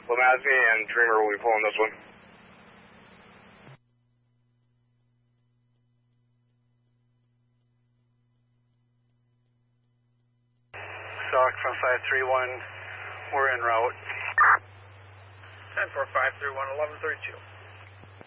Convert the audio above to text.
Lamazzi and Dreamer will be pulling this one. Stock from 531, we're en route. 10-4, 531, 1132.